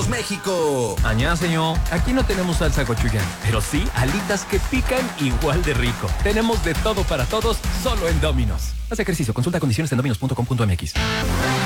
Domino's México. Señor. Aquí no tenemos salsa gochuján, pero sí alitas que pican igual de rico. Tenemos de todo para todos, solo en Domino's. Haz ejercicio, consulta condiciones en dominos.com.mx.